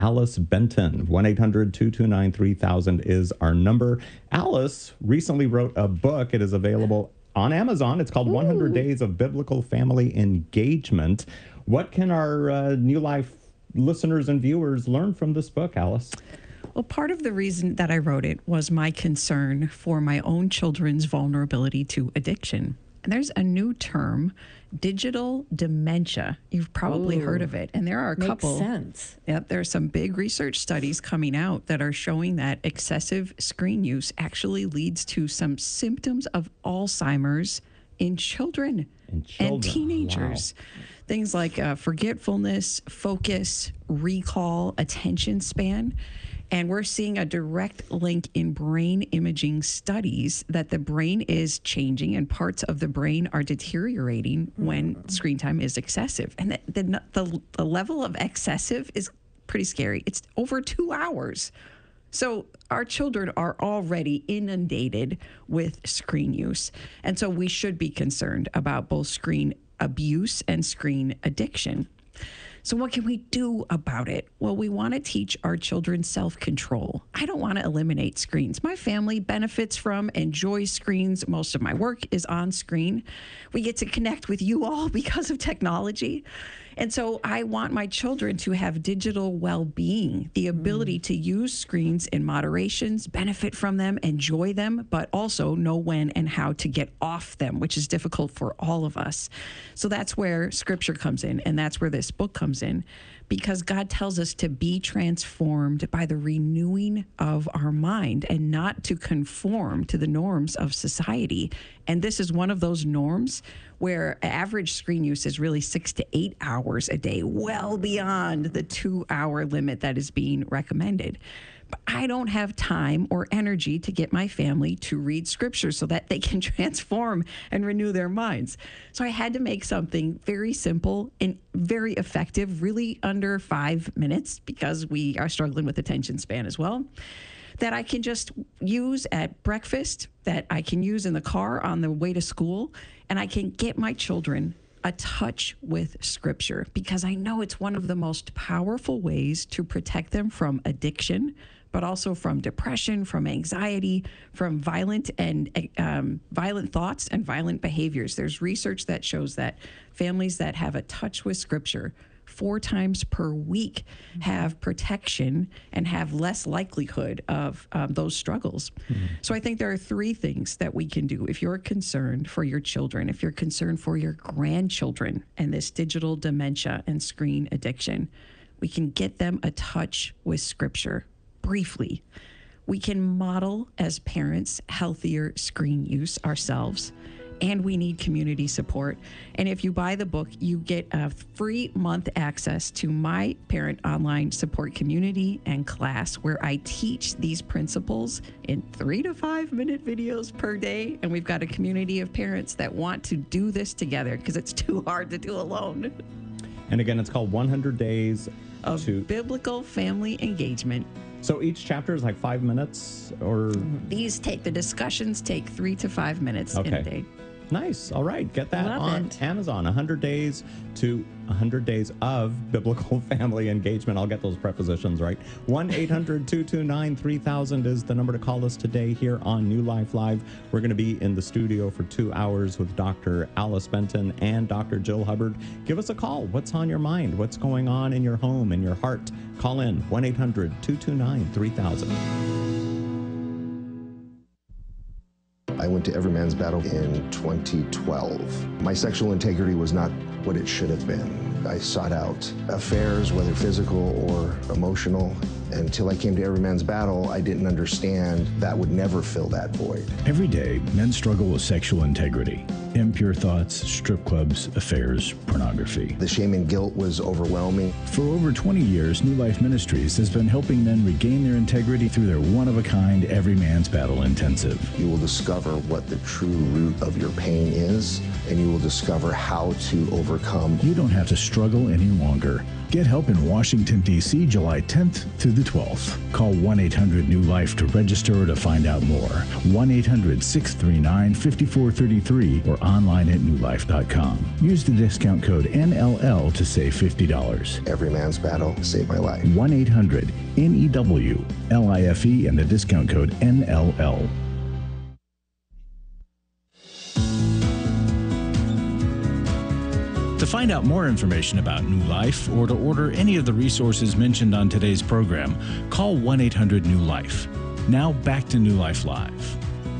Alice Benton. 1-800-229-3000 is our number. Alice recently wrote a book. It is available on Amazon. It's called 100 Days of Biblical Family Engagement. What can our New Life listeners and viewers learn from this book, Alice? Well, part of the reason that I wrote it was my concern for my own children's vulnerability to addiction. And there's a new term, digital dementia. You've probably heard of it. And there are a couple. Makes sense. Yep, there are some big research studies coming out that are showing that excessive screen use actually leads to some symptoms of Alzheimer's in children and teenagers. Wow. Things like forgetfulness, focus, recall, attention span. And we're seeing a direct link in brain imaging studies that the brain is changing and parts of the brain are deteriorating when screen time is excessive. And the level of excessive is pretty scary. It's over 2 hours. So our children are already inundated with screen use. And so we should be concerned about both screen abuse and screen addiction. So what can we do about it? Well, we want to teach our children self-control. I don't want to eliminate screens. My family benefits from, enjoys screens. Most of my work is on screen. We get to connect with you all because of technology. And so I want my children to have digital well-being, the ability to use screens in moderations, benefit from them, enjoy them, but also know when and how to get off them, which is difficult for all of us. So that's where scripture comes in, and that's where this book comes in, because God tells us to be transformed by the renewing of our mind and not to conform to the norms of society. And this is one of those norms where average screen use is really 6 to 8 hours a day, well beyond the 2-hour limit that is being recommended. But I don't have time or energy to get my family to read scripture so that they can transform and renew their minds. So I had to make something very simple and very effective, really under 5 minutes, because we are struggling with attention span as well, that I can just use at breakfast, that I can use in the car on the way to school, and I can get my children a touch with scripture, because I know it's one of the most powerful ways to protect them from addiction, but also from depression, from anxiety, from violent thoughts and violent behaviors. There's research that shows that families that have a touch with scripture 4 times per week have protection and have less likelihood of those struggles. So I think there are 3 things that we can do if you're concerned for your children, if you're concerned for your grandchildren and this digital dementia and screen addiction. We can get them a touch with scripture briefly. We can model as parents healthier screen use ourselves. And we need community support. And if you buy the book, you get a free month access to my parent online support community and class, where I teach these principles in 3 to 5 minute videos per day. And we've got a community of parents that want to do this together because it's too hard to do alone. And again, it's called 100 Days of Biblical Family Engagement. So each chapter is like 5 minutes, or? The discussions take 3 to 5 minutes in a day. Nice. All right. Get that on Amazon. 100 Days to 100 Days of Biblical Family Engagement. I'll get those prepositions right. 1-800-229-3000 is the number to call us today here on New Life Live. We're going to be in the studio for 2 hours with Dr. Alice Benton and Dr. Jill Hubbard. Give us a call. What's on your mind? What's going on in your home, in your heart? Call in 1-800-229-3000. I went to Every Man's Battle in 2012. My sexual integrity was not what it should have been. I sought out affairs, whether physical or emotional. Until I came to Every Man's Battle, I didn't understand that would never fill that void. Every day, men struggle with sexual integrity. Impure thoughts, strip clubs, affairs, pornography. The shame and guilt was overwhelming. For over 20 years, New Life Ministries has been helping men regain their integrity through their one-of-a-kind Every Man's Battle Intensive. You will discover what the true root of your pain is, and you will discover how to overcome. You don't have to struggle any longer. Get help in Washington, D.C., July 10th through the 12th. Call 1-800-NEW-LIFE to register or to find out more. 1-800-639-5433 or online at newlife.com. Use the discount code NLL to save $50. Every man's battle saved my life. 1-800-NEW-LIFE and the discount code NLL. To find out more information about New Life or to order any of the resources mentioned on today's program, call 1-800-NEW-LIFE. Now back to New Life Live.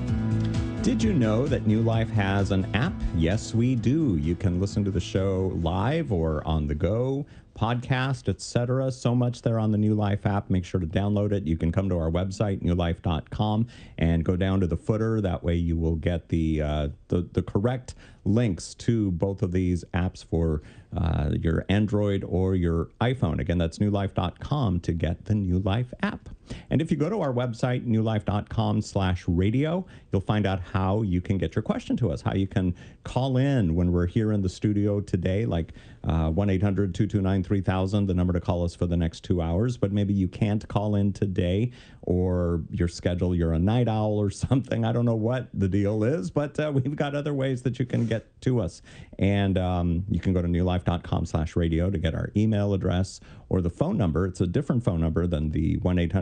Did you know that New Life has an app? Yes, we do. You can listen to the show live or on the go, podcast, etc. So much there on the New Life app. Make sure to download it. You can come to our website, newlife.com, and go down to the footer. That way you will get the correct links to both of these apps for your Android or your iPhone. Again, that's newlife.com to get the New Life app. And if you go to our website, newlife.com/radio, you'll find out how you can get your question to us, how you can call in when we're here in the studio today, like 1-800-229-3000, the number to call us for the next 2 hours. But maybe you can't call in today, or your schedule, you're a night owl or something. I don't know what the deal is, but we've got other ways that you can get to us. And you can go to newlife.com/radio to get our email address or the phone number. It's a different phone number than the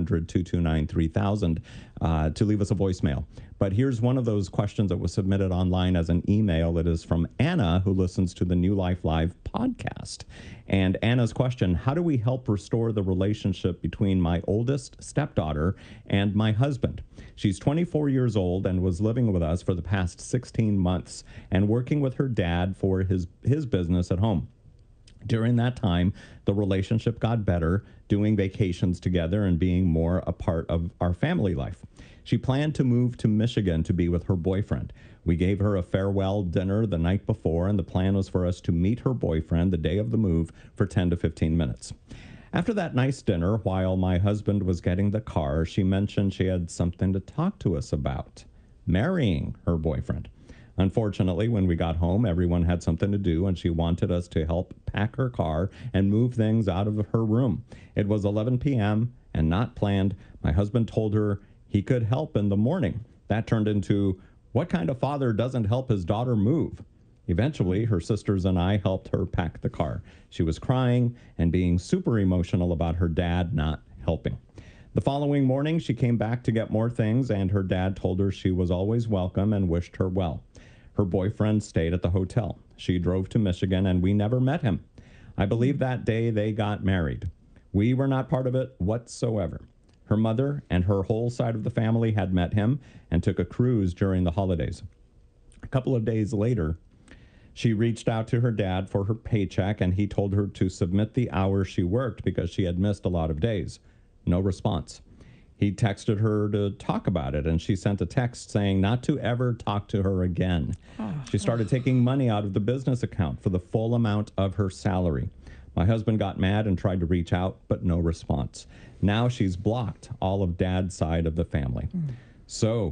1-800-229-3000 to leave us a voicemail. But here's one of those questions that was submitted online as an email. It is from Anna, who listens to the New Life Live podcast. And Anna's question: how do we help restore the relationship between my oldest stepdaughter and my husband? She's 24 years old and was living with us for the past 16 months and working with her dad for his business at home. During that time, the relationship got better, doing vacations together and being more a part of our family life. She planned to move to Michigan to be with her boyfriend. We gave her a farewell dinner the night before, and the plan was for us to meet her boyfriend the day of the move for 10 to 15 minutes. After that nice dinner, while my husband was getting the car, she mentioned she had something to talk to us about: marrying her boyfriend. Unfortunately, when we got home, everyone had something to do, and she wanted us to help pack her car and move things out of her room. It was 11 p.m. and not planned. My husband told her he could help in the morning. That turned into, what kind of father doesn't help his daughter move? Eventually, her sisters and I helped her pack the car. She was crying and being super emotional about her dad not helping. The following morning, she came back to get more things, and her dad told her she was always welcome and wished her well. Her boyfriend stayed at the hotel. She drove to Michigan, and we never met him. I believe that day they got married. We were not part of it whatsoever. Her mother and her whole side of the family had met him and took a cruise during the holidays. A couple of days later, she reached out to her dad for her paycheck, and he told her to submit the hours she worked because she had missed a lot of days. No response. He texted her to talk about it, and she sent a text saying not to ever talk to her again. She started taking money out of the business account for the full amount of her salary. My husband got mad and tried to reach out, but no response. Now she's blocked all of Dad's side of the family. So,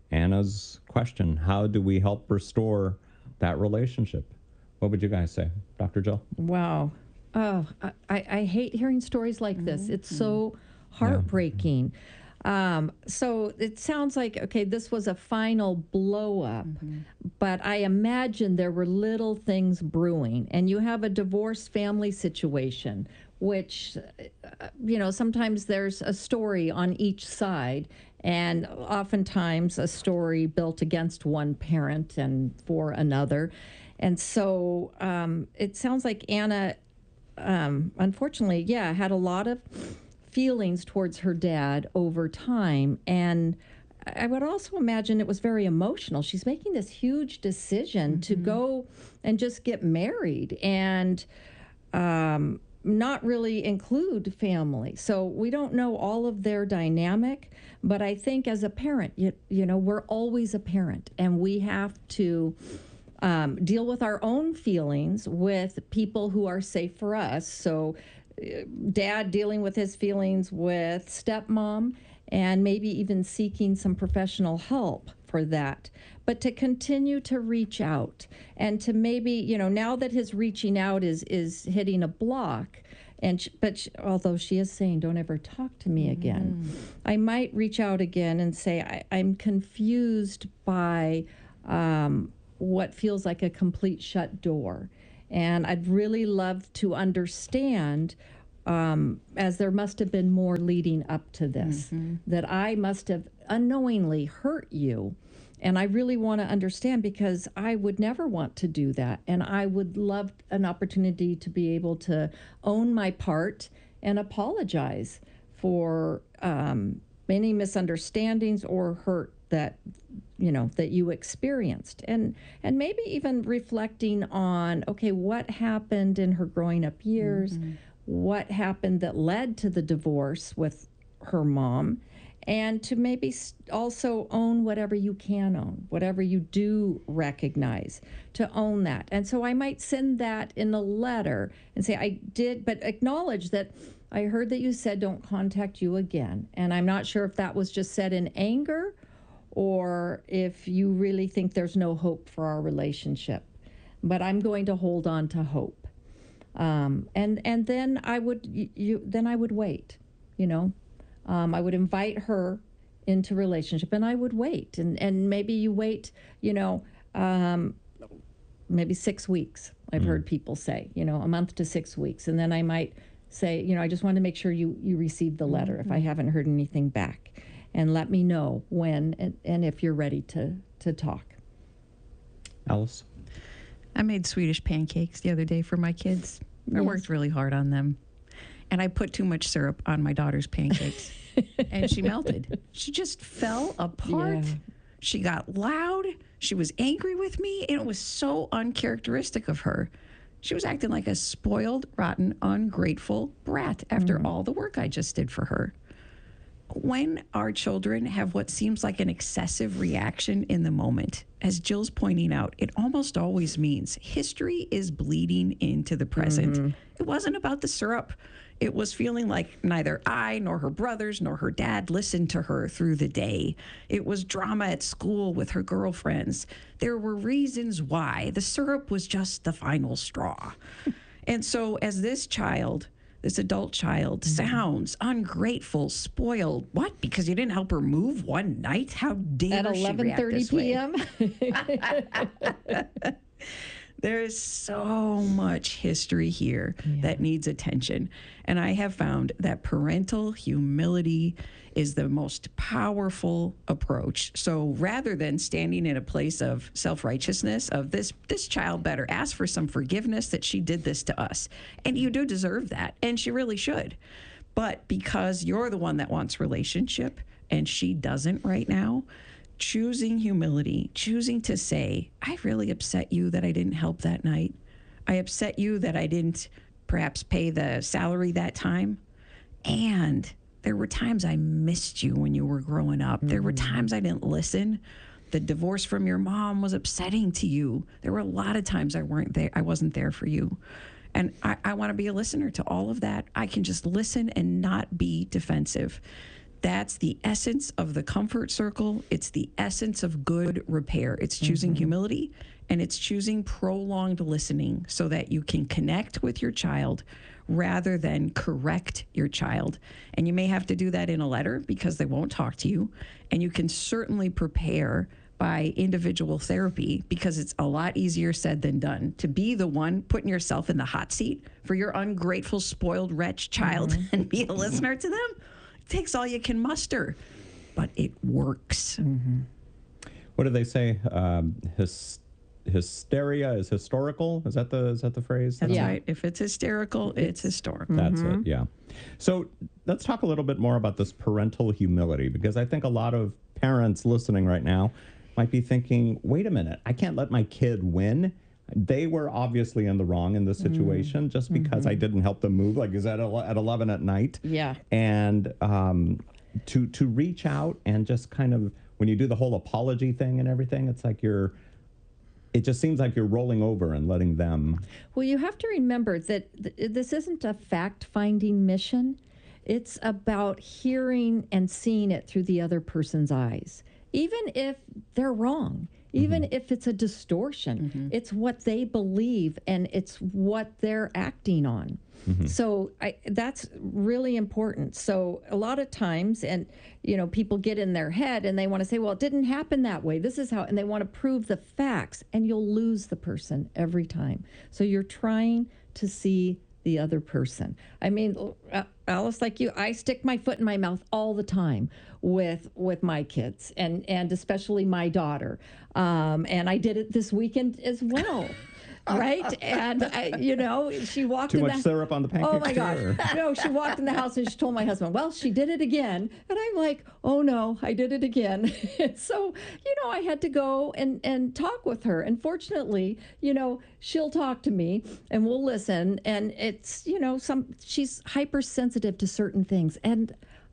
Anna's question: how do we help restore that relationship? What would you guys say? Dr. Jill? Wow. Oh, I hate hearing stories like this. It's so heartbreaking. So it sounds like, okay, this was a final blow up, but I imagine there were little things brewing, and you have a divorced family situation, which, sometimes there's a story on each side, and oftentimes a story built against one parent and for another. And so it sounds like Anna, unfortunately, had a lot of feelings towards her dad over time. And I would also imagine it was very emotional. She's making this huge decision to go and just get married and not really include family. So we don't know all of their dynamic, but I think as a parent, we're always a parent, and we have to deal with our own feelings with people who are safe for us. So Dad dealing with his feelings with stepmom, and maybe even seeking some professional help for that. But to continue to reach out, and to maybe, now that his reaching out is hitting a block, And although she is saying, don't ever talk to me again, I might reach out again and say, I'm confused by what feels like a complete shut door. And I'd really love to understand, as there must have been more leading up to this, that I must have unknowingly hurt you. And I really want to understand, because I would never want to do that. And I would love an opportunity to be able to own my part and apologize for any misunderstandings or hurt that you experienced. And maybe even reflecting on, okay, what happened in her growing up years, what happened that led to the divorce with her mom, and to maybe also own whatever you can own, whatever you do recognize, to own that. And so I might send that in a letter and say, I did, but acknowledge that I heard that you said don't contact you again. And I'm not sure if that was just said in anger or if you really think there's no hope for our relationship. But I'm going to hold on to hope. And then I would wait, I would invite her into relationship, and I would wait. And maybe you wait, maybe 6 weeks. I've heard people say, a month to 6 weeks. And then I might say, I just want to make sure you received the letter if I haven't heard anything back. And let me know when and if you're ready to talk. Alice? I made Swedish pancakes the other day for my kids. I worked really hard on them. And I put too much syrup on my daughter's pancakes. And she melted. She just fell apart. Yeah. She got loud. She was angry with me. And it was so uncharacteristic of her. She was acting like a spoiled, rotten, ungrateful brat after all the work I just did for her. When our children have what seems like an excessive reaction in the moment, as Jill's pointing out, it almost always means history is bleeding into the present. It wasn't about the syrup. It was feeling like neither I nor her brothers nor her dad listened to her through the day. It was drama at school with her girlfriends. There were reasons why. The syrup was just the final straw. And so as this adult child sounds ungrateful, spoiled. What? Because you didn't help her move one night? How dare at she react this 11:30 p.m. There is so much history here that needs attention. And I have found that parental humility is the most powerful approach. So rather than standing in a place of self-righteousness, of this child better ask for some forgiveness that she did this to us. And you do deserve that. And she really should. But because you're the one that wants relationship and she doesn't right now, choosing humility, choosing to say, I really upset you that I didn't help that night. I upset you that I didn't perhaps pay the salary that time. And there were times I missed you when you were growing up. There were times I didn't listen. The divorce from your mom was upsetting to you. There were a lot of times I wasn't there for you. And I want to be a listener to all of that. I can just listen and not be defensive. That's the essence of the comfort circle. It's the essence of good repair. It's choosing humility, and it's choosing prolonged listening so that you can connect with your child rather than correct your child. And you may have to do that in a letter because they won't talk to you. And you can certainly prepare by individual therapy because it's a lot easier said than done to be the one putting yourself in the hot seat for your ungrateful, spoiled wretch child and be a listener to them. Takes all you can muster, but it works. What do they say? Hysteria is historical. Is that the phrase? That's right. If it's hysterical, it's historical. That's it. Yeah. So let's talk a little bit more about this parental humility, because I think a lot of parents listening right now might be thinking, wait a minute, I can't let my kid win. They were obviously in the wrong in this situation just because I didn't help them move, like is at 11 at night. Yeah. And to reach out and just kind of, when you do the whole apology thing and everything, it's like it just seems like you're rolling over and letting them. Well, you have to remember that this isn't a fact-finding mission. It's about hearing and seeing it through the other person's eyes. Even if they're wrong, even if it's a distortion. It's what they believe and it's what they're acting on. So that's really important. So a lot of times, and people get in their head and they want to say, well, it didn't happen that way. This is how, and they want to prove the facts, and you'll lose the person every time. So you're trying to see the other person. I mean, Alice, like you, I stick my foot in my mouth all the time with my kids, and especially my daughter. And I did it this weekend as well. Right? And, she walked Too in much syrup on the pancakes? Oh, my gosh. No, she walked in the house and she told my husband, well, she did it again. And I'm like, oh, no, I did it again. So, I had to go and talk with her. And fortunately, she'll talk to me and we'll listen. And it's, she's hypersensitive to certain things. And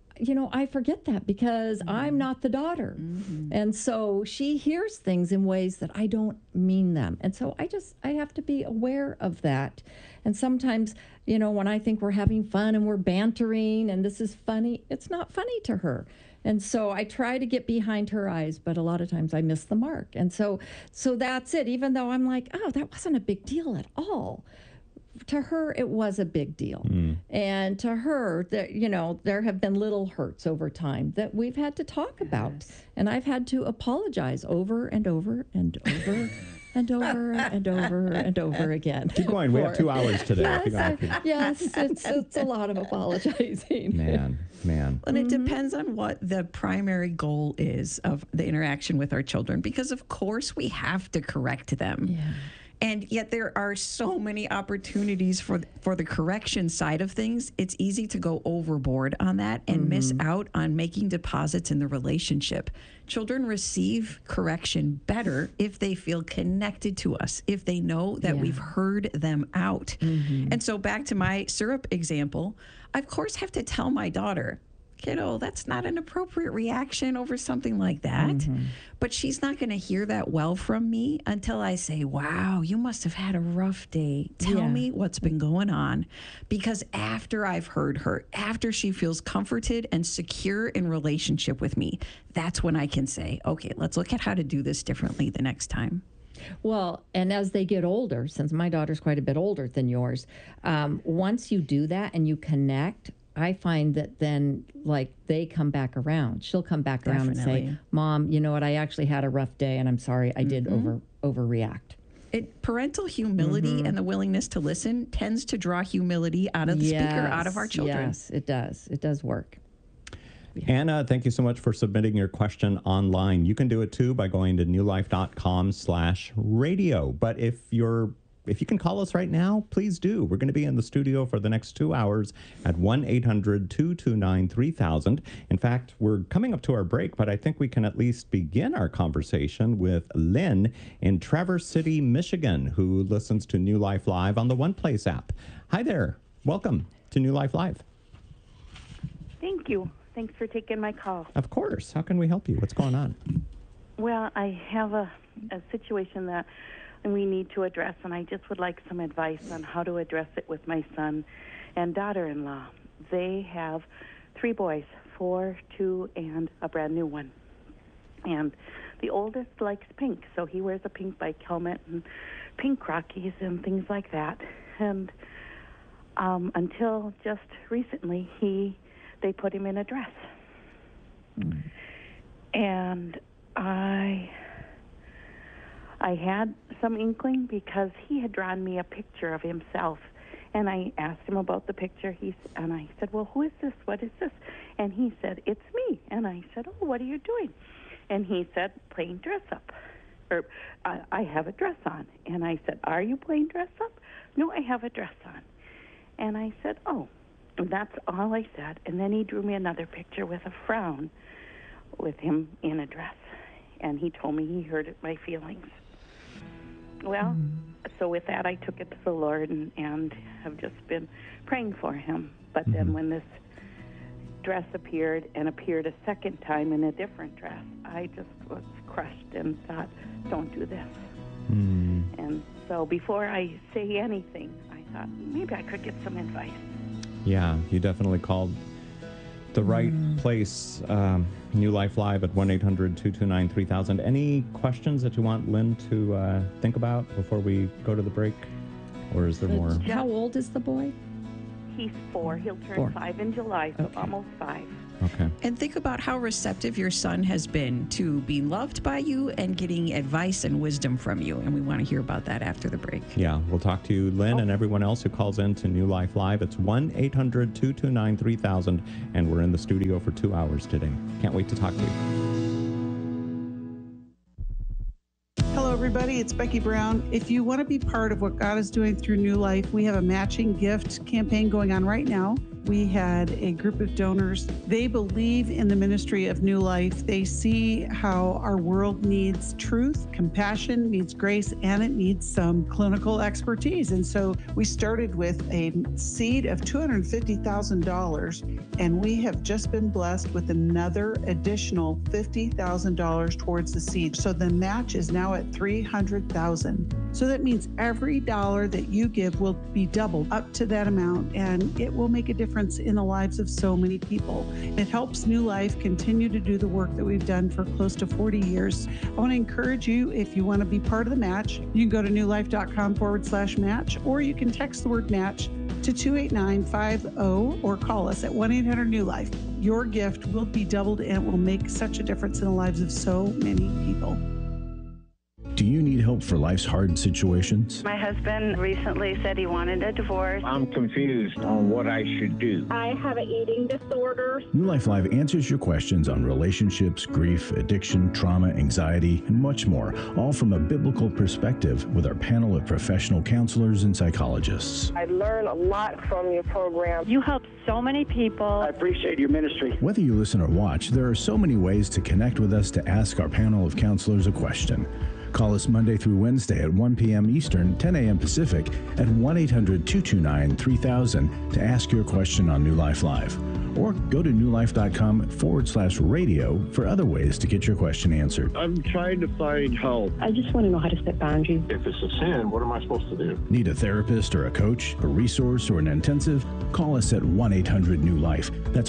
I forget that because I'm not the daughter. And so she hears things in ways that I don't mean them. And so I have to be aware of that. And sometimes, when I think we're having fun and we're bantering and this is funny, it's not funny to her. And so I try to get behind her eyes, but a lot of times I miss the mark. And so that's it. Even though I'm like, oh, that wasn't a big deal at all. To her, it was a big deal. And to her, there have been little hurts over time that we've had to talk about. And I've had to apologize over and over and over and over and over and over again. Keep going. We have 2 hours today. Yes, it's a lot of apologizing. Man. And it depends on what the primary goal is of the interaction with our children, because of course we have to correct them. Yeah. And yet there are so many opportunities for the correction side of things. It's easy to go overboard on that and miss out on making deposits in the relationship. Children receive correction better if they feel connected to us, if they know that we've heard them out. And so back to my syrup example, I of course have to tell my daughter, kiddo, that's not an appropriate reaction over something like that. But she's not going to hear that well from me until I say, wow, you must have had a rough day. Tell me what's been going on. Because after I've heard her, after she feels comforted and secure in relationship with me, that's when I can say, okay, let's look at how to do this differently the next time. Well, and as they get older, since my daughter's quite a bit older than yours, once you do that and you connect, I find that then, like, they come back around. She'll come back around and say, Mom, you know what? I actually had a rough day, and I'm sorry. I did overreact. Parental humility and the willingness to listen tends to draw humility out of the speaker, out of our children. Yes, it does. It does work. Anna, thank you so much for submitting your question online. You can do it too by going to newlife.com/radio. But if you can call us right now, please do. We're going to be in the studio for the next 2 hours at 1-800-229-3000. In fact, we're coming up to our break, but I think we can at least begin our conversation with Lynn in Traverse City, Michigan, who listens to New Life Live on the One Place app. Hi there. Welcome to New Life Live. Thank you. Thanks for taking my call. Of course. How can we help you? What's going on? Well, I have a situation that we need to address, and I just would like some advice on how to address it with my son and daughter-in-law. They have 3 boys, 4, 2, and a brand new one. And the oldest likes pink, so he wears a pink bike helmet and pink Rockies and things like that. And until just recently, they put him in a dress. And I had some inkling because he had drawn me a picture of himself, and I asked him about the picture. And I said, well, who is this? What is this? And he said, it's me. And I said, oh, what are you doing? And he said, playing dress up. Or I have a dress on. And I said, are you playing dress up? No, I have a dress on. And I said, oh. And that's all I said. And then he drew me another picture with a frown with him in a dress. And he told me he hurt my feelings. Well, so with that, I took it to the Lord and have just been praying for him. But then when this dress appeared a second time in a different dress, I just was crushed and thought, don't do this. And so before I say anything, I thought maybe I could get some advice. Yeah, you definitely called the right place. New Life Live at 1-800-229-3000. Any questions that you want Lynn to think about before we go to the break? Or is there more? How old is the boy? He's 4. He'll turn 5 in July, so almost 5. Okay. And think about how receptive your son has been to being loved by you and getting advice and wisdom from you. And we want to hear about that after the break. Yeah, we'll talk to you, Lynn, and everyone else who calls in to New Life Live. It's 1-800-229-3000, and we're in the studio for 2 hours today. Can't wait to talk to you. Hello, everybody. It's Becky Brown. If you want to be part of what God is doing through New Life, we have a matching gift campaign going on right now. We had a group of donors. They believe in the ministry of New Life. They see how our world needs truth, compassion, needs grace, and it needs some clinical expertise. And so we started with a seed of $250,000, and we have just been blessed with another additional $50,000 towards the seed. So the match is now at $300,000. So that means every dollar that you give will be doubled up to that amount, and it will make a difference in the lives of so many people. It helps New Life continue to do the work that we've done for close to 40 years. I want to encourage you, if you want to be part of the match, you can go to newlife.com/match, or you can text the word match to 28950 or call us at 1-800-NEW-LIFE. Your gift will be doubled and it will make such a difference in the lives of so many people. Do you need help for life's hard situations? My husband recently said he wanted a divorce. I'm confused on what I should do. I have an eating disorder. New Life Live answers your questions on relationships, grief, addiction, trauma, anxiety, and much more, all from a biblical perspective with our panel of professional counselors and psychologists. I learned a lot from your program. You help so many people. I appreciate your ministry. Whether you listen or watch, there are so many ways to connect with us to ask our panel of counselors a question. Call us Monday through Wednesday at 1 p.m. Eastern, 10 a.m. Pacific at 1-800-229-3000 to ask your question on New Life Live. Or go to newlife.com/radio for other ways to get your question answered. I'm trying to find help. I just want to know how to set boundaries. If it's a sin, what am I supposed to do? Need a therapist or a coach, a resource, or an intensive? Call us at 1-800-NEW-LIFE. That's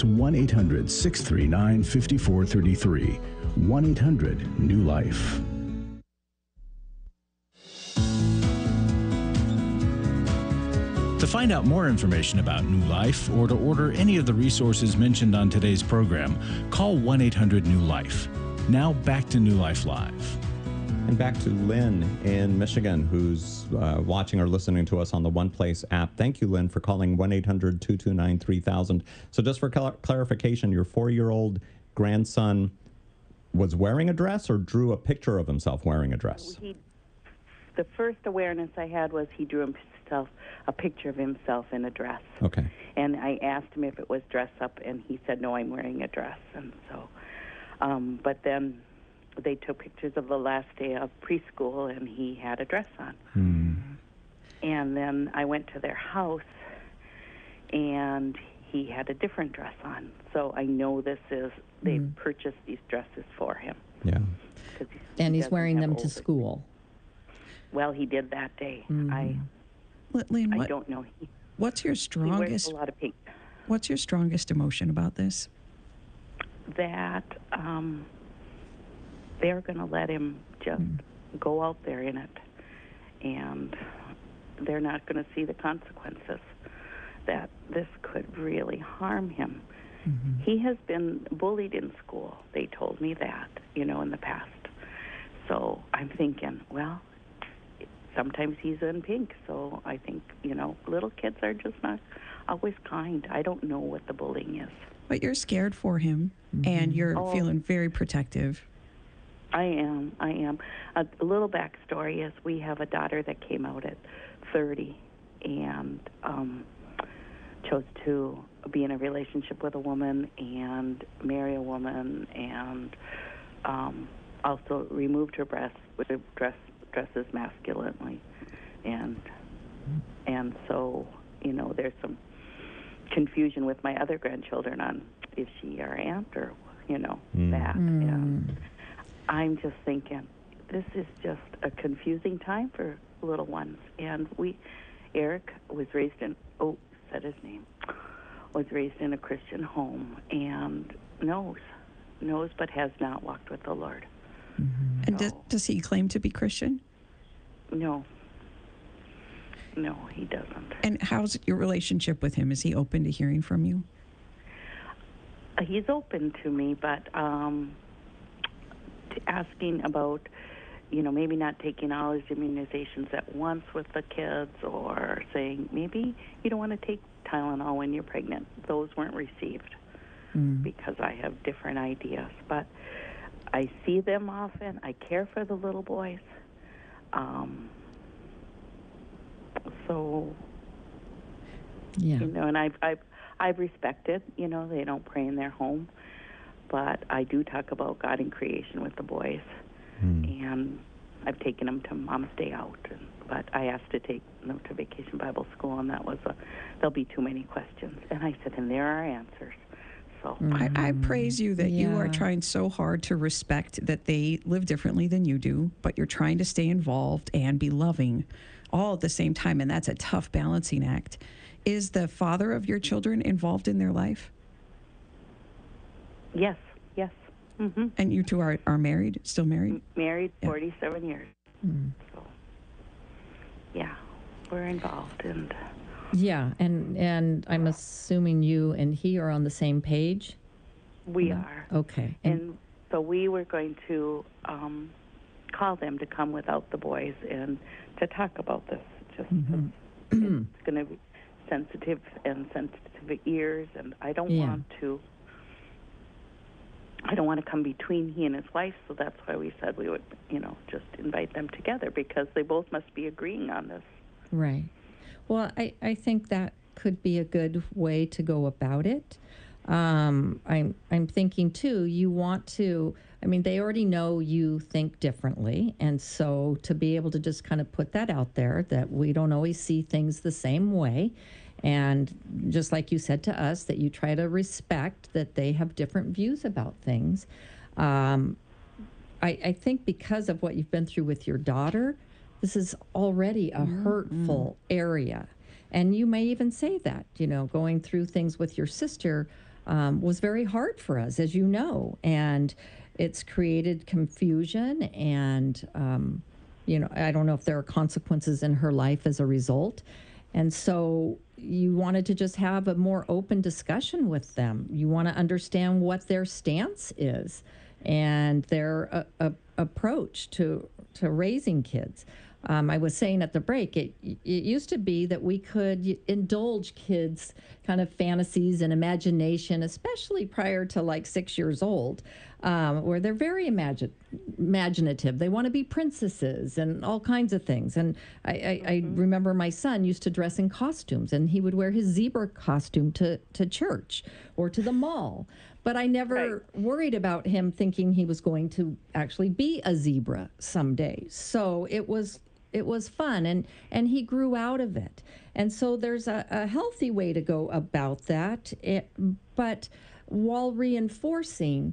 1-800-639-5433. 1-800-NEW-LIFE. To find out more information about New Life or to order any of the resources mentioned on today's program, call 1-800-NEW-LIFE. Now back to New Life Live. And back to Lynn in Michigan, who's watching or listening to us on the One Place app. Thank you, Lynn, for calling 1-800-229-3000. So just for clarification, your 4-year-old grandson was wearing a dress or drew a picture of himself wearing a dress? The first awareness I had was he drew himself a picture of himself in a dress. Okay. And I asked him if it was dress up, and he said, no, I'm wearing a dress. And so, but then they took pictures of the last day of preschool, and he had a dress on. And then I went to their house, and he had a different dress on. So I know they purchased these dresses for him. Yeah. And he's wearing them to school. Well, he did that day. Lynn, I don't know. What's your He wears strongest? a lot of pink. What's your strongest emotion about this? That they're going to let him just go out there in it, and they're not going to see the consequences, that this could really harm him. He has been bullied in school. They told me that, in the past. So I'm thinking, well, sometimes he's in pink, so I think, little kids are just not always kind. I don't know what the bullying is. But you're scared for him, and you're feeling very protective. I am. A little backstory is we have a daughter that came out at 30 and chose to be in a relationship with a woman and marry a woman, and also removed her breasts, dresses masculinely, and so there's some confusion with my other grandchildren on is she our aunt or that. And I'm just thinking this is just a confusing time for little ones. And Eric was raised in said his name, was raised in a Christian home and knows but has not walked with the Lord. Mm-hmm. And does he claim to be Christian? No, he doesn't. And how's your relationship with him? Is he open to hearing from you? He's open to me, but to asking about, maybe not taking all his immunizations at once with the kids, or saying maybe you don't want to take Tylenol when you're pregnant. Those weren't received because I have different ideas. But I see them often. I care for the little boys. So, yeah. And I've respected, they don't pray in their home, but I do talk about God and creation with the boys, and I've taken them to Mom's Day Out, but I asked to take them to Vacation Bible School, and that was there'll be too many questions, and I said, and there are answers. So I praise you that you are trying so hard to respect that they live differently than you do, but you're trying to stay involved and be loving all at the same time, and that's a tough balancing act. Is the father of your children involved in their life? Yes. Mm-hmm. And you two are married, still married? Married 47 years. So, yeah, we're involved. And yeah, and I'm assuming you and he are on the same page? We are. Okay. And so we were going to call them to come without the boys and to talk about this. Just it's going to be sensitive ears, and I don't want to come between he and his wife, so that's why we said we would, just invite them together, because they both must be agreeing on this. Right. Well, I think that could be a good way to go about it. I'm thinking, too, you want to, they already know you think differently, and so to be able to just kind of put that out there, that we don't always see things the same way, and just like you said to us, that you try to respect that they have different views about things. I think because of what you've been through with your daughter, this is already a hurtful area. And you may even say that, going through things with your sister was very hard for us, as you know, and it's created confusion, and, I don't know if there are consequences in her life as a result. And so you wanted to just have a more open discussion with them. You want to understand what their stance is and their approach to raising kids. I was saying at the break, it used to be that we could indulge kids' kind of fantasies and imagination, especially prior to like 6 years old, where they're very imaginative. They want to be princesses and all kinds of things. And I remember my son used to dress in costumes, and he would wear his zebra costume to church or to the mall. But I never worried about him thinking he was going to actually be a zebra someday. So it was fun, and he grew out of it. And so there's a healthy way to go about that, but while reinforcing,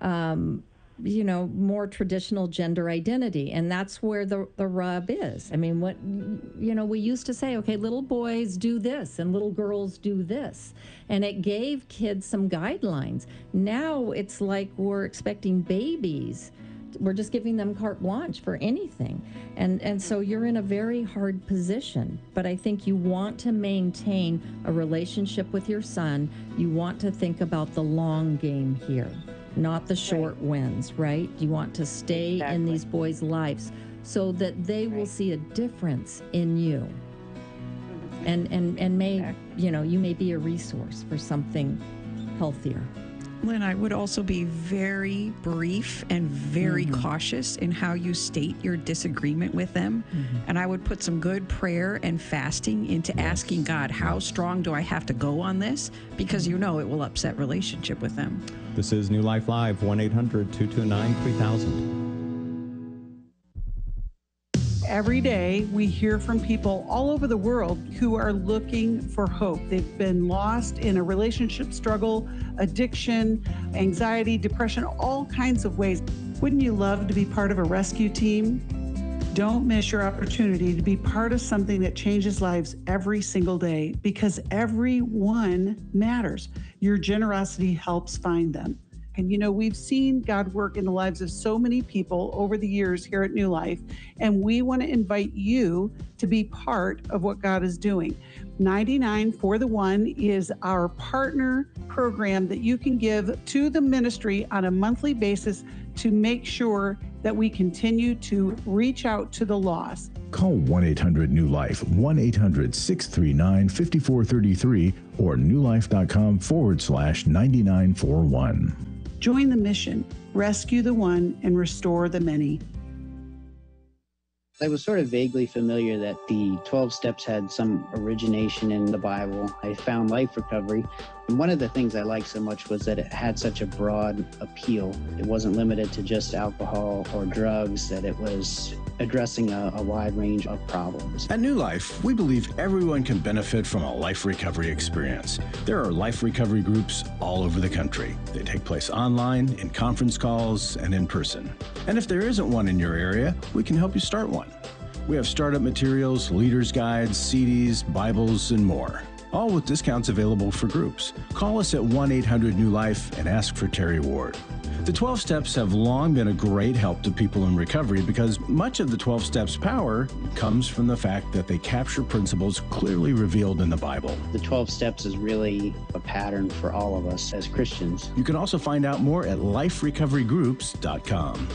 more traditional gender identity. And that's where the rub is. We used to say, okay, little boys do this and little girls do this. And it gave kids some guidelines. Now it's like we're expecting babies. We're just giving them carte blanche for anything. And so you're in a very hard position. But I think you want to maintain a relationship with your son. You want to think about the long game here, not the short wins, right? You want to stay in these boys' lives so that they will see a difference in you. And may, you may be a resource for something healthier. Lynn, I would also be very brief and very cautious in how you state your disagreement with them. And I would put some good prayer and fasting into asking God, how strong do I have to go on this? Because it will upset relationship with them. This is New Life Live, 1-800-229-3000. Every day, we hear from people all over the world who are looking for hope. They've been lost in a relationship struggle, addiction, anxiety, depression, all kinds of ways. Wouldn't you love to be part of a rescue team? Don't miss your opportunity to be part of something that changes lives every single day, because everyone matters. Your generosity helps find them. And we've seen God work in the lives of so many people over the years here at New Life, and we want to invite you to be part of what God is doing. 99 for the One is our partner program that you can give to the ministry on a monthly basis to make sure that we continue to reach out to the lost. Call 1-800-NEW-LIFE, 1-800-639-5433, or newlife.com/9941. Join the mission, rescue the one, and restore the many. I was sort of vaguely familiar that the 12 steps had some origination in the Bible. I found Life Recovery, and one of the things I liked so much was that it had such a broad appeal. It wasn't limited to just alcohol or drugs, that it was addressing a wide range of problems. At New Life, we believe everyone can benefit from a life recovery experience. There are life recovery groups all over the country. They take place online, in conference calls, and in person. And if there isn't one in your area, we can help you start one. We have startup materials, leaders' guides, CDs, Bibles, and more, all with discounts available for groups. Call us at 1-800-NEW-LIFE and ask for Terry Ward. The 12 Steps have long been a great help to people in recovery because much of the 12 Steps' power comes from the fact that they capture principles clearly revealed in the Bible. The 12 Steps is really a pattern for all of us as Christians. You can also find out more at liferecoverygroups.com.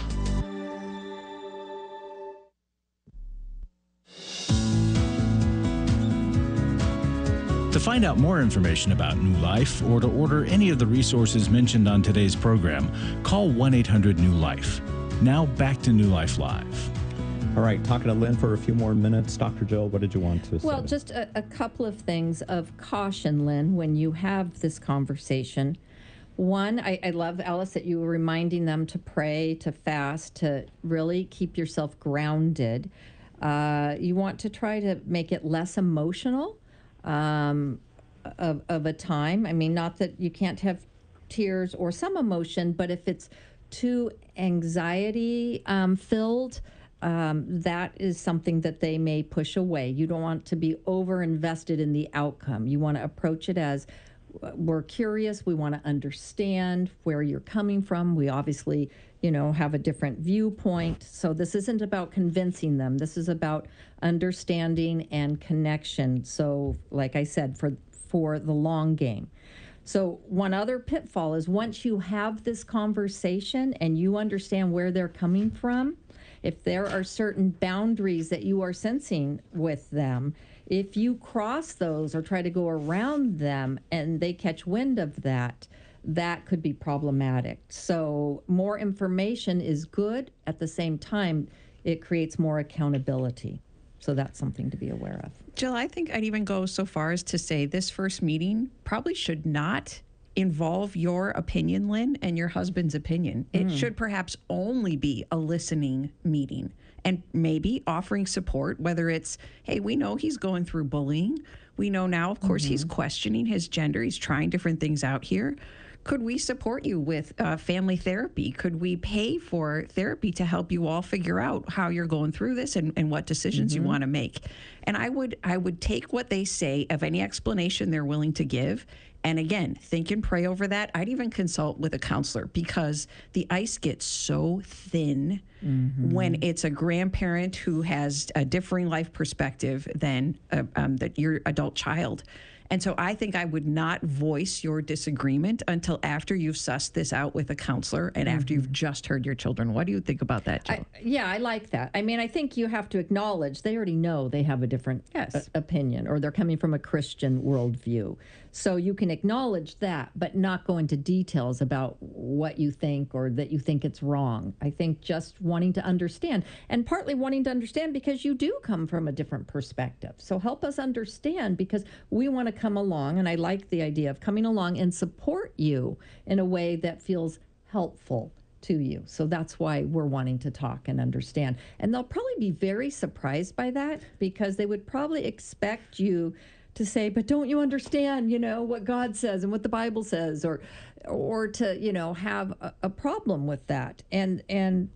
To find out more information about New Life or to order any of the resources mentioned on today's program, call 1-800-NEW-LIFE. Now back to New Life Live. All right, talking to Lynn for a few more minutes. Dr. Jill, what did you want to say? Well, just a couple of things of caution, Lynn, when you have this conversation. One, I love, Alice, that you were reminding them to pray, to fast, to really keep yourself grounded. You want to try to make it less emotional. Of a time. I mean, not that you can't have tears or some emotion, but if it's too anxiety filled, that is something that they may push away. You don't want to be over invested in the outcome. You want to approach it as we're curious. We want to understand where you're coming from. We obviously, have a different viewpoint. So this isn't about convincing them. This is about understanding and connection. So like I said, for the long game. So one other pitfall is once you have this conversation and you understand where they're coming from, if there are certain boundaries that you are sensing with them, if you cross those or try to go around them and they catch wind of that, that could be problematic. So more information is good. At the same time, it creates more accountability. So that's something to be aware of. Jill, I think I'd even go so far as to say this first meeting probably should not involve your opinion, Lynn, and your husband's opinion. It should perhaps only be a listening meeting and maybe offering support, whether it's, hey, we know he's going through bullying. We know now, of course, he's questioning his gender. He's trying different things out here. Could we support you with family therapy? Could we pay for therapy to help you all figure out how you're going through this and what decisions you want to make? And I would take what they say of any explanation they're willing to give. And again, think and pray over that. I'd even consult with a counselor because the ice gets so thin when it's a grandparent who has a differing life perspective than your adult child. And so I think I would not voice your disagreement until after you've sussed this out with a counselor and after you've just heard your children. What do you think about that, Jill? I like that. I mean, I think you have to acknowledge they already know they have a different opinion or they're coming from a Christian worldview. So you can acknowledge that, but not go into details about what you think or that you think it's wrong. I think just wanting to understand, and partly wanting to understand because you do come from a different perspective. So help us understand because we want to come along, and I like the idea of coming along and support you in a way that feels helpful to you. So that's why we're wanting to talk and understand. And they'll probably be very surprised by that because they would probably expect you to say, but don't you understand, what God says and what the Bible says, or to, have a problem with that. And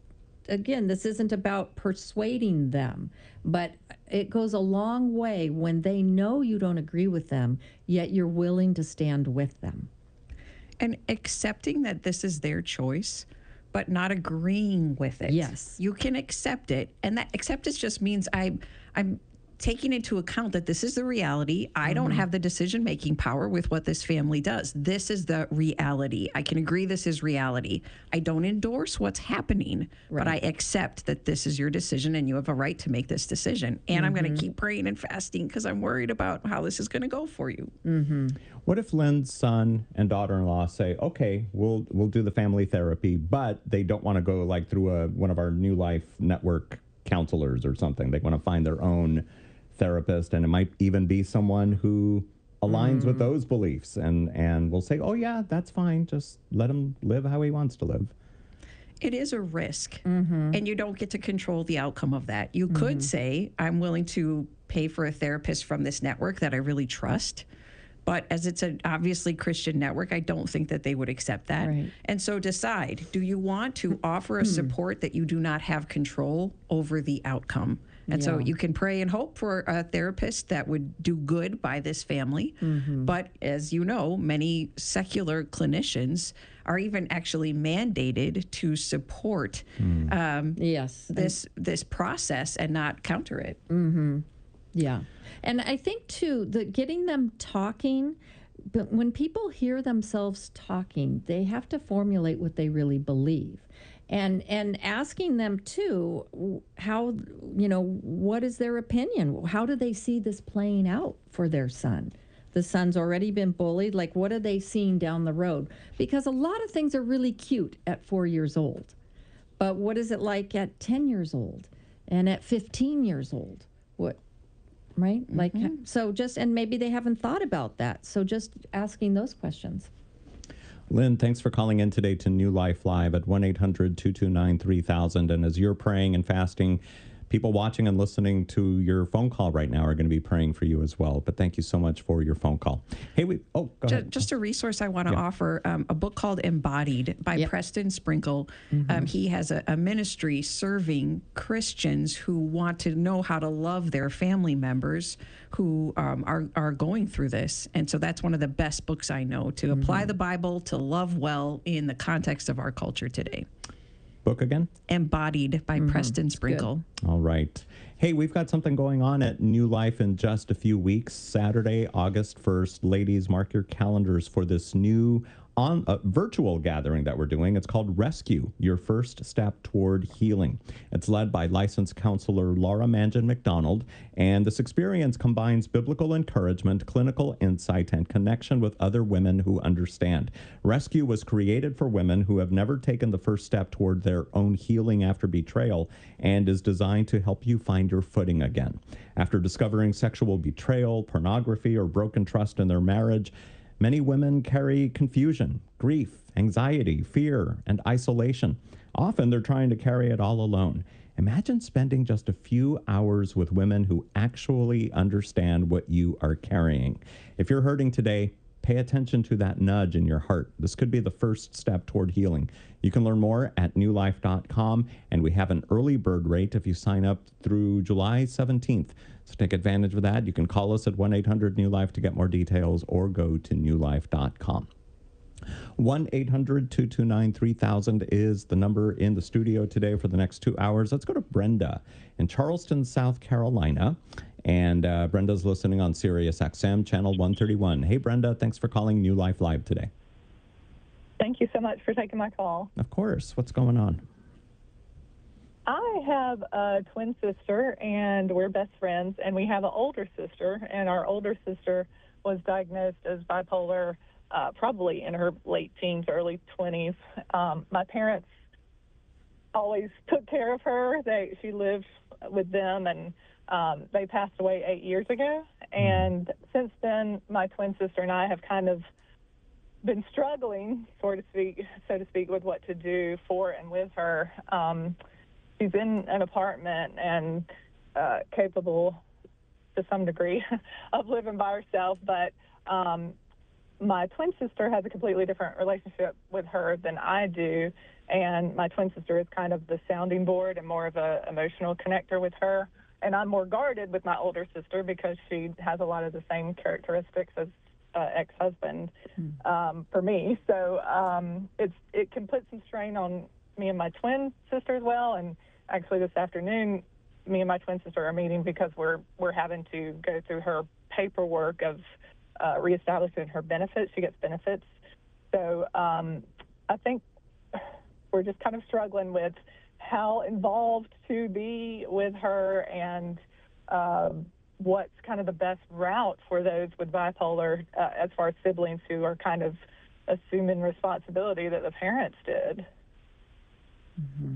again, this isn't about persuading them, but it goes a long way when they know you don't agree with them, yet you're willing to stand with them. And accepting that this is their choice, but not agreeing with it. Yes. You can accept it. And that acceptance just means I'm taking into account that this is the reality. I don't have the decision-making power with what this family does. This is the reality. I can agree this is reality. I don't endorse what's happening, but I accept that this is your decision and you have a right to make this decision. And I'm going to keep praying and fasting because I'm worried about how this is going to go for you. What if Lynn's son and daughter-in-law say, okay, we'll do the family therapy, but they don't want to go like through one of our New Life Network counselors or something. They want to find their own therapist, and it might even be someone who aligns with those beliefs, and will say, oh yeah, that's fine, just let him live how he wants to live. It is a risk, and you don't get to control the outcome of that. You could say, I'm willing to pay for a therapist from this network that I really trust, but as it's an obviously Christian network, I don't think that they would accept that. And so decide, do you want to offer a support that you do not have control over the outcome? And so you can pray and hope for a therapist that would do good by this family. But as you know, many secular clinicians are even actually mandated to support this process and not counter it. Yeah. And I think, too, that getting them talking, but when people hear themselves talking, they have to formulate what they really believe. And asking them, too, how, what is their opinion? How do they see this playing out for their son? The son's already been bullied. Like, what are they seeing down the road? Because a lot of things are really cute at 4 years old. But what is it like at 10 years old and at 15 years old? Right? Like, so just, and maybe they haven't thought about that. So just asking those questions. Lynn, thanks for calling in today to New Life Live at 1-800-229-3000. And as you're praying and fasting, people watching and listening to your phone call right now are going to be praying for you as well. But thank you so much for your phone call. Hey, go ahead. Just a resource I want to offer, a book called Embodied by Preston Sprinkle. He has a ministry serving Christians who want to know how to love their family members who are going through this. And so that's one of the best books I know to apply the Bible to love well in the context of our culture today. Book again? Embodied by Preston Sprinkle. All right. Hey, we've got something going on at New Life in just a few weeks. Saturday, August 1st. Ladies, mark your calendars for this new virtual gathering that we're doing. It's called Rescue, Your First Step Toward Healing. It's led by licensed counselor Laura Mangan McDonald, and this experience combines biblical encouragement, clinical insight, and connection with other women who understand. Rescue was created for women who have never taken the first step toward their own healing after betrayal, and is designed to help you find your footing again. After discovering sexual betrayal, pornography, or broken trust in their marriage, many women carry confusion, grief, anxiety, fear, and isolation. Often they're trying to carry it all alone. Imagine spending just a few hours with women who actually understand what you are carrying. If you're hurting today, pay attention to that nudge in your heart. This could be the first step toward healing. You can learn more at newlife.com, and we have an early bird rate if you sign up through July 17th. So take advantage of that. You can call us at 1-800-NEW-LIFE to get more details, or go to newlife.com. 1-800-229-3000 is the number in the studio today for the next 2 hours. Let's go to Brenda in Charleston, South Carolina. And Brenda's listening on Sirius XM, channel 131. Hey, Brenda, thanks for calling New Life Live today. Thank you so much for taking my call. Of course. What's going on? I have a twin sister, and we're best friends, and we have an older sister, and our older sister was diagnosed as bipolar probably in her late teens, early 20s. My parents always took care of her. She lived with them, and they passed away 8 years ago. And since then, my twin sister and I have kind of been struggling, so to speak, with what to do for and with her. She's in an apartment and capable to some degree of living by herself, but my twin sister has a completely different relationship with her than I do. And my twin sister is kind of the sounding board and more of an emotional connector with her. And I'm more guarded with my older sister because she has a lot of the same characteristics as ex-husband for me. So it can put some strain on me and my twin sister as well. And actually this afternoon, me and my twin sister are meeting because we're having to go through her paperwork of reestablishing her benefits. She gets benefits. So I think we're just kind of struggling with how involved to be with her and what's kind of the best route for those with bipolar as far as siblings who are kind of assuming responsibility that the parents did. Mm-hmm.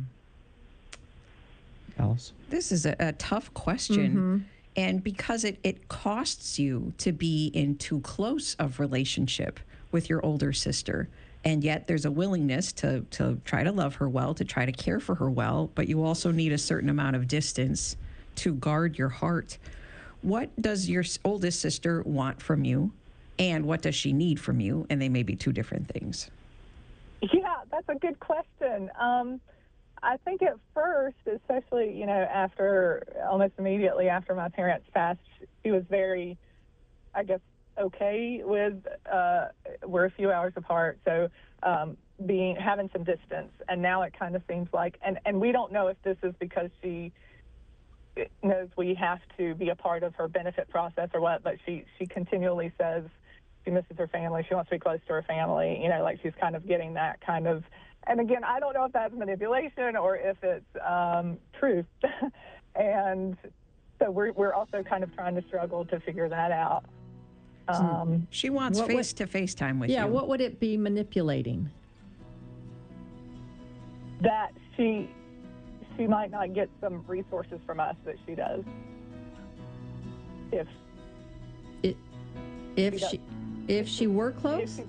Alice? This is a tough question. Mm-hmm. And because it costs you to be in too close of relationship with your older sister. And yet there's a willingness to try to love her well, to try to care for her well, but you also need a certain amount of distance to guard your heart. What does your oldest sister want from you, and what does she need from you? And they may be two different things. Yeah, that's a good question. I think at first, especially, almost immediately after my parents passed, she was very, I guess, okay with, we're a few hours apart, so having some distance. And now it kind of seems like, and we don't know if this is because she knows we have to be a part of her benefit process or what, but she continually says she misses her family. She wants to be close to her family, like she's kind of getting that kind of, and again, I don't know if that's manipulation or if it's truth. And so we're also kind of trying to struggle to figure that out. She wants face-to-face time with you. Yeah, what would it be manipulating? That she might not get some resources from us that she does. If she were close?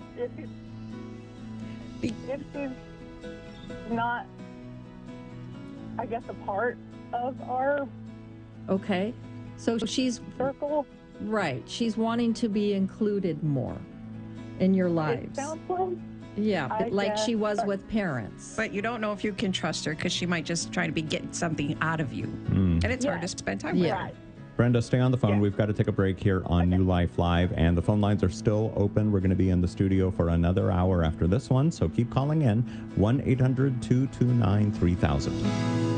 If she's not, I guess, a part of our so she's circle. Right. She's wanting to be included more in your lives. It sounds like. Yeah, like she was with parents. But you don't know if you can trust her because she might just try to be getting something out of you. And it's hard to spend time with her. Brenda, stay on the phone. We've got to take a break here on New Life Live, and the phone lines are still open. We're going to be in the studio for another hour after this one, so keep calling in. 1-800-229-3000.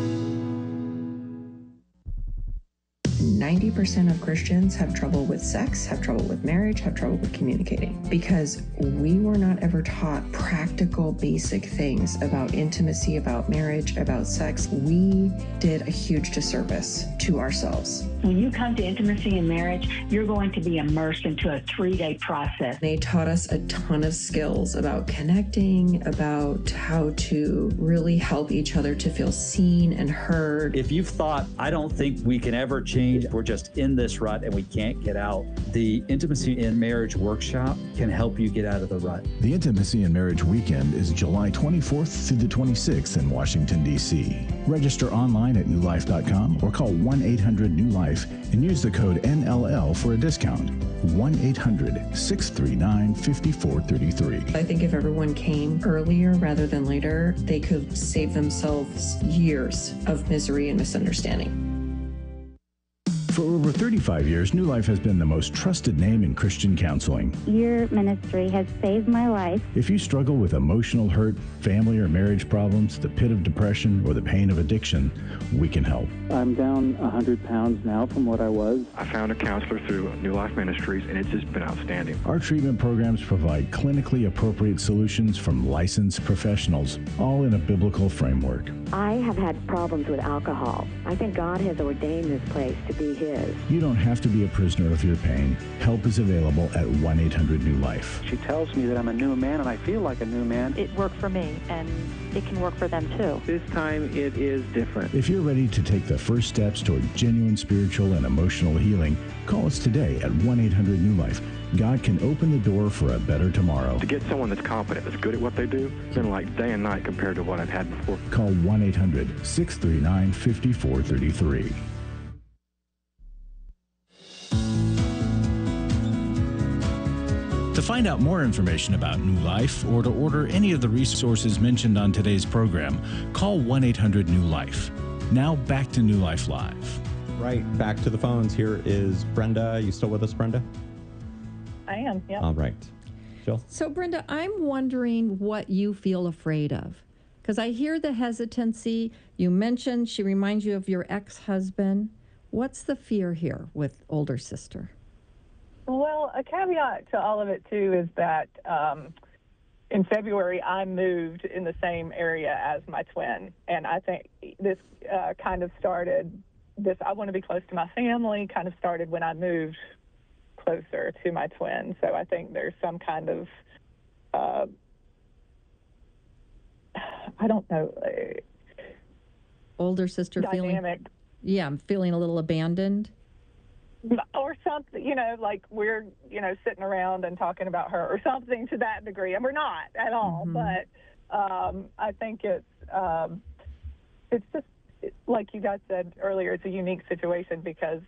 90% of Christians have trouble with sex, have trouble with marriage, have trouble with communicating because we were not ever taught practical, basic things about intimacy, about marriage, about sex. We did a huge disservice to ourselves. When you come to intimacy and marriage, you're going to be immersed into a 3-day process. They taught us a ton of skills about connecting, about how to really help each other to feel seen and heard. If you've thought, I don't think we can ever change, we're just in this rut and we can't get out, the Intimacy in Marriage Workshop can help you get out of the rut. The Intimacy in Marriage Weekend is July 24th through the 26th in Washington, D.C. Register online at newlife.com or call 1-800-NEW-LIFE and use the code NLL for a discount. 1-800-639-5433. I think if everyone came earlier rather than later, they could save themselves years of misery and misunderstanding. For over 35 years, New Life has been the most trusted name in Christian counseling. Your ministry has saved my life. If you struggle with emotional hurt, family or marriage problems, the pit of depression, or the pain of addiction, we can help. I'm down 100 pounds now from what I was. I found a counselor through New Life Ministries, and it's just been outstanding. Our treatment programs provide clinically appropriate solutions from licensed professionals, all in a biblical framework. I have had problems with alcohol. I think God has ordained this place to be His. You don't have to be a prisoner of your pain. Help is available at 1-800-NEW-LIFE. She tells me that I'm a new man, and I feel like a new man. It worked for me, and it can work for them too. This time it is different. If you're ready to take the first steps toward genuine spiritual and emotional healing, call us today at 1-800-NEW-LIFE. God can open the door for a better tomorrow. To get someone that's competent, that's good at what they do, it's been like day and night compared to what I've had before. Call 1-800-639-5433. The To find out more information about New Life or to order any of the resources mentioned on today's program, call 1-800-NEW-LIFE. Now back to New Life Live. Right, back to the phones. Here is Brenda. You still with us, Brenda? I am, yeah. All right. Jill? So, Brenda, I'm wondering what you feel afraid of. Because I hear the hesitancy. You mentioned she reminds you of your ex-husband. What's the fear here with older sister? Well, a caveat to all of it, too, is that in February, I moved in the same area as my twin. And I think this kind of started, I want to be close to my family, kind of started when I moved closer to my twin. So I think there's some kind of, I don't know. Older sister dynamic. I'm feeling a little abandoned. Or something, like we're, sitting around and talking about her or something to that degree. And we're not at all. Mm-hmm. But I think it's just, like you guys said earlier, it's a unique situation because,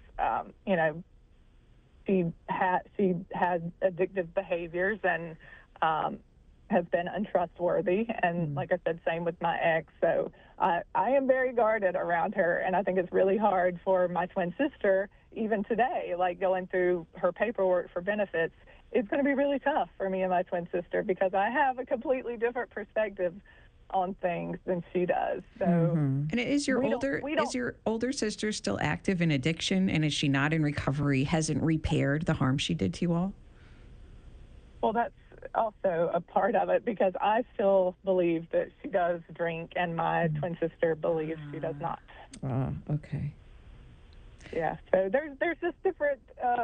she has addictive behaviors and has been untrustworthy. And like I said, same with my ex. So I am very guarded around her. And I think it's really hard for my twin sister, even today, like going through her paperwork for benefits. It's going to be really tough for me and my twin sister because I have a completely different perspective on things than she does. So, And is your older sister still active in addiction, and is she not in recovery? Hasn't repaired the harm she did to you all? Well, that's also a part of it because I still believe that she does drink, and my twin sister believes she does not. Okay. Yeah. So there's just different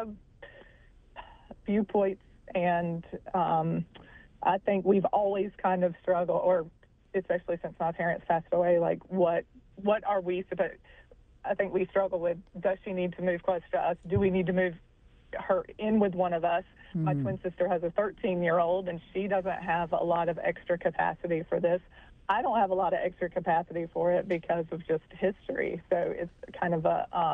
viewpoints, and I think we've always kind of struggled, or especially since my parents passed away, like what are we supposed? I think we struggle with, does she need to move close to us? Do we need to move her in with one of us? My twin sister has a 13-year-old, and she doesn't have a lot of extra capacity for this. I don't have a lot of extra capacity for it because of just history. So it's kind of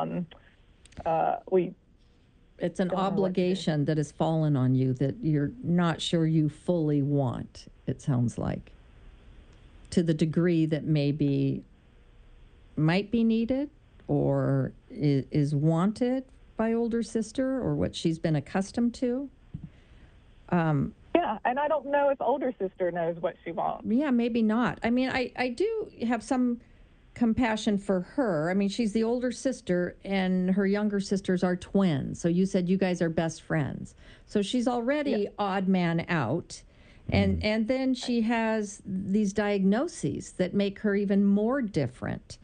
it's an obligation that has fallen on you that you're not sure you fully want, it sounds like, to the degree that maybe might be needed or is wanted by older sister, or what she's been accustomed to. Yeah, and I don't know if older sister knows what she wants. Yeah, maybe not. I mean, I do have some compassion for her. I mean, she's the older sister, and her younger sisters are twins. So you said you guys are best friends. So she's already odd man out. And then she has these diagnoses that make her even more different.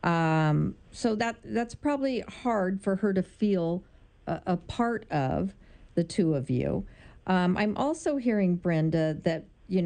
So that's probably hard for her to feel a part of the two of you. I'm also hearing, Brenda, that,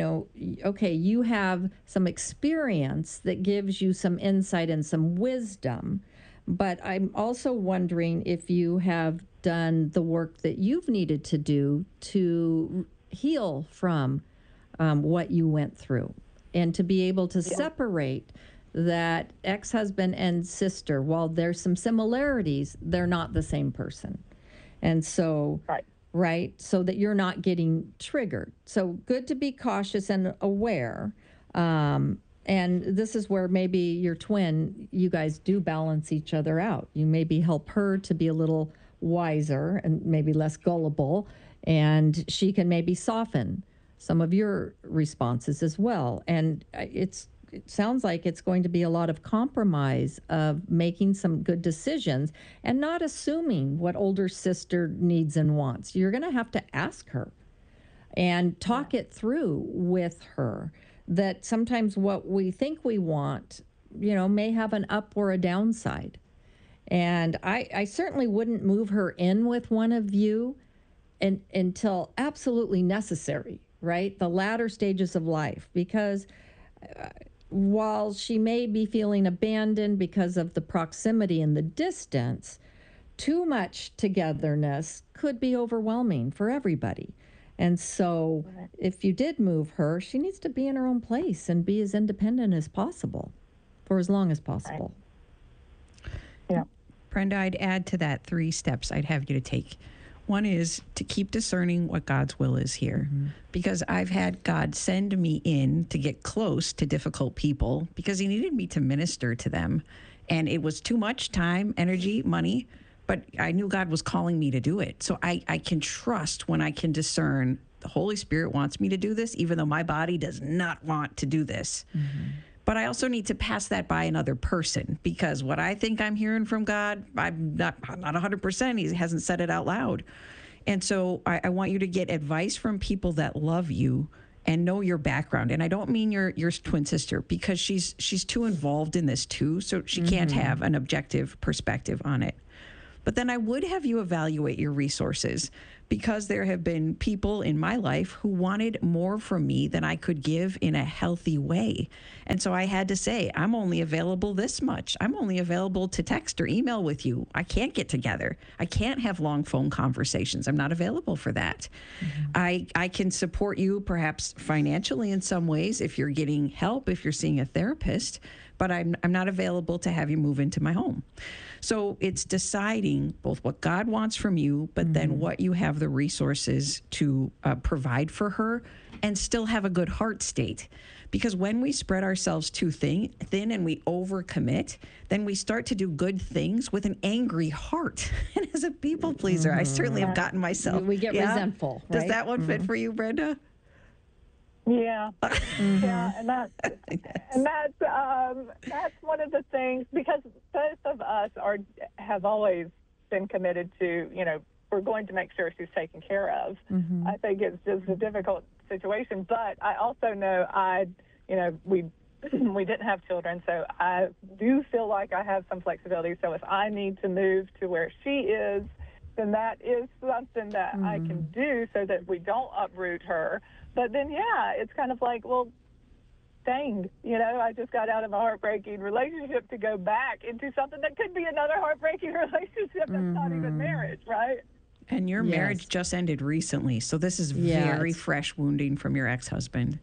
you have some experience that gives you some insight and some wisdom, but I'm also wondering if you have done the work that you've needed to do to heal from what you went through, and to be able to separate that ex-husband and sister. While there's some similarities, they're not the same person. And so, right, so that you're not getting triggered. So good to be cautious and aware. And this is where maybe your twin, you guys do balance each other out. You maybe help her to be a little wiser and maybe less gullible, and she can maybe soften some of your responses as well. And it sounds like it's going to be a lot of compromise of making some good decisions and not assuming what older sister needs and wants. You're going to have to ask her and talk it through with her, that sometimes what we think we want, may have an up or a downside. And I certainly wouldn't move her in with one of you until absolutely necessary, right? The latter stages of life, because while she may be feeling abandoned because of the proximity and the distance, too much togetherness could be overwhelming for everybody. And so if you did move her, she needs to be in her own place and be as independent as possible for as long as possible. Yeah. Brenda, I'd add to that 3 steps I'd have you to take. One is to keep discerning what God's will is here, because I've had God send me in to get close to difficult people because he needed me to minister to them. And it was too much time, energy, money, but I knew God was calling me to do it. So I can trust when I can discern the Holy Spirit wants me to do this, even though my body does not want to do this. But I also need to pass that by another person, because what I think I'm hearing from God, I'm not 100%. He hasn't said it out loud. And so I want you to get advice from people that love you and know your background. And I don't mean your twin sister, because she's too involved in this too, so she can't have an objective perspective on it. But then I would have you evaluate your resources, because there have been people in my life who wanted more from me than I could give in a healthy way. And so I had to say, I'm only available this much. I'm only available to text or email with you. I can't get together. I can't have long phone conversations. I'm not available for that. I can support you perhaps financially in some ways if you're getting help, if you're seeing a therapist, but I'm not available to have you move into my home. So it's deciding both what God wants from you, but then what you have the resources to provide for her and still have a good heart state. Because when we spread ourselves too thin and we overcommit, then we start to do good things with an angry heart. And as a people pleaser, I certainly have gotten myself. We get resentful. Right? Does that one fit for you, Brenda? Yeah, yeah, and that's one of the things, because both of us have always been committed to, we're going to make sure she's taken care of. I think it's just a difficult situation, but I also know we didn't have children, so I do feel like I have some flexibility. So if I need to move to where she is, then that is something that I can do so that we don't uproot her. But then, it's kind of like, well, dang, I just got out of a heartbreaking relationship to go back into something that could be another heartbreaking relationship that's not even marriage, right? And your marriage just ended recently, so this is very fresh wounding from your ex-husband.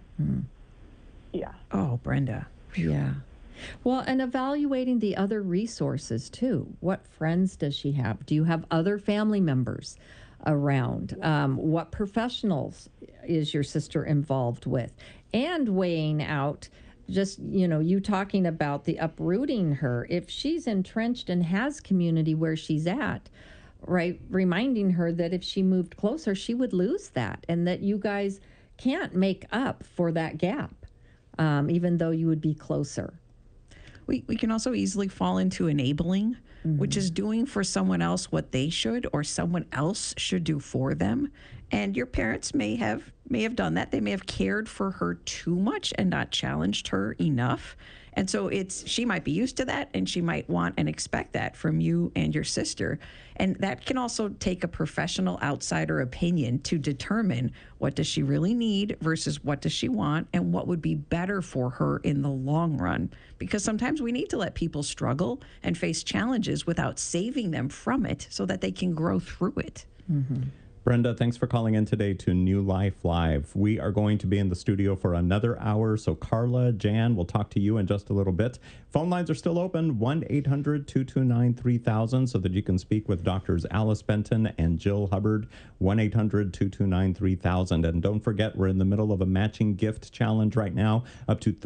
Yeah. Oh, Brenda. Yeah. Well, and evaluating the other resources, too. What friends does she have? Do you have other family members around? What professionals is your sister involved with? And weighing out just, you talking about the uprooting her. If she's entrenched and has community where she's at, right, reminding her that if she moved closer, she would lose that, and that you guys can't make up for that gap, even though you would be closer. We can also easily fall into enabling, which is doing for someone else what they should or someone else should do for them. And your parents may have done that. They may have cared for her too much and not challenged her enough. And so she might be used to that, and she might want and expect that from you and your sister. And that can also take a professional outsider opinion to determine what does she really need versus what does she want and what would be better for her in the long run. Because sometimes we need to let people struggle and face challenges without saving them from it so that they can grow through it. Brenda, thanks for calling in today to New Life Live. We are going to be in the studio for another hour, so Carla, Jan, we'll talk to you in just a little bit. Phone lines are still open, 1-800-229-3000, so that you can speak with Doctors Alice Benton and Jill Hubbard, 1-800-229-3000. And don't forget, we're in the middle of a matching gift challenge right now. Up to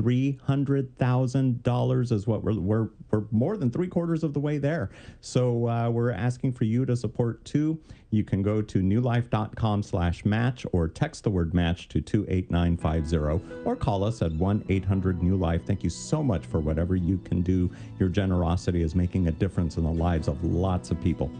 $300,000 is what we're more than 3/4 of the way there. So we're asking for you to support too. You can go to newlife.com/match or text the word match to 28950 or call us at 1-800-NEW-LIFE. Thank you so much for whatever you can do. Your generosity is making a difference in the lives of lots of people.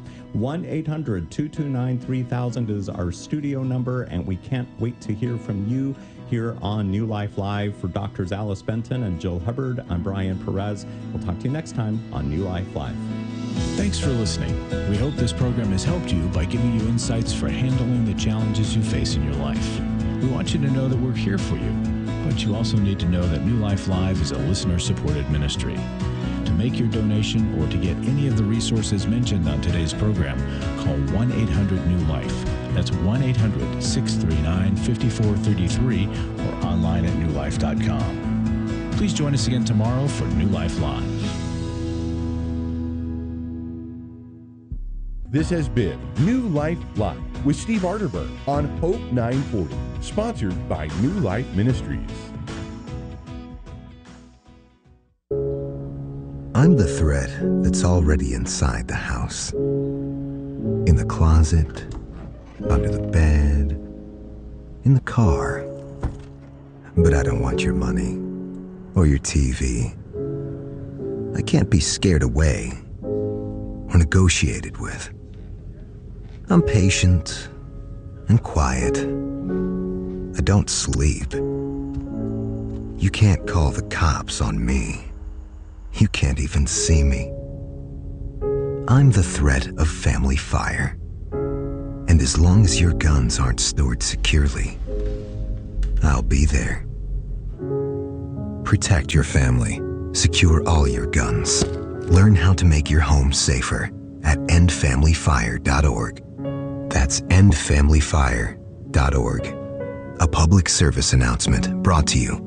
1-800-229-3000 is our studio number, and we can't wait to hear from you here on New Life Live. For Doctors Alice Benton and Jill Hubbard, I'm Brian Perez. We'll talk to you next time on New Life Live. Thanks for listening. We hope this program has helped you by giving you insights for handling the challenges you face in your life. We want you to know that we're here for you, but you also need to know that New Life Live is a listener-supported ministry. To make your donation or to get any of the resources mentioned on today's program, call 1-800-NEW-LIFE. That's 1-800-639-5433 or online at newlife.com. Please join us again tomorrow for New Life Live. This has been New Life Live with Steve Arterburn on Hope 940, sponsored by New Life Ministries. I'm the thread that's already inside the house. In the closet, under the bed, in the car. But I don't want your money or your TV. I can't be scared away or negotiated with. I'm patient and quiet. I don't sleep. You can't call the cops on me. You can't even see me. I'm the threat of family fire. And as long as your guns aren't stored securely, I'll be there. Protect your family. Secure all your guns. Learn how to make your home safer at endfamilyfire.org. That's endfamilyfire.org. A public service announcement brought to you